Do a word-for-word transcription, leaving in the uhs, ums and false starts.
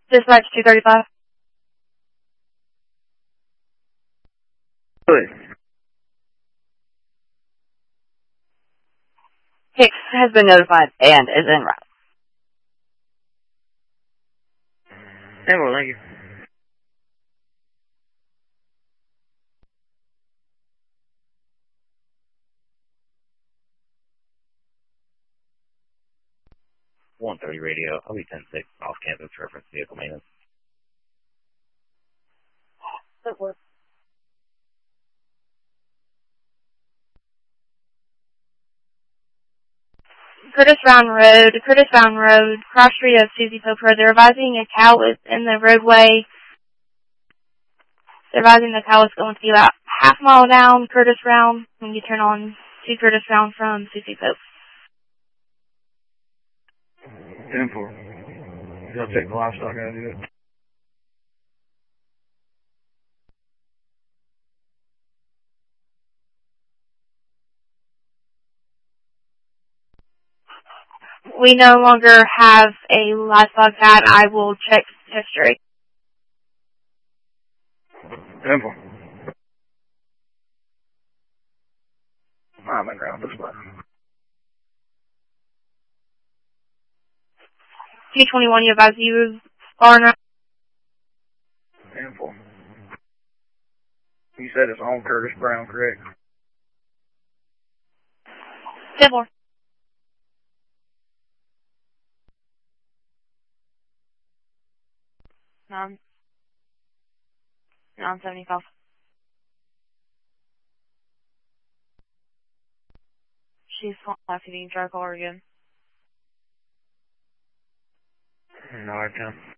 Dispatch two thirty-five. Good. Hicks has been notified and is en route. Hey, well, thank you. one thirty radio, O B ten six, off campus reference vehicle maintenance. That works. Curtis Round Road, Curtis Round Road, cross street of Susie Pope Road. They're advising a cow is in the roadway. They're advising the cow is going to be about half mile down Curtis Round when you turn on to Curtis Round from Susie Pope. ten four. Y'all take the livestock out of it. We no longer have a livestock ad. I will check history. ten four. I'm in ground this way. two twenty-one, you advise you are not. ten four. You said it's on Curtis Brown, correct? ten four. Nine. nine seventy-five. She's contacting Drug Oregon. No, I can't.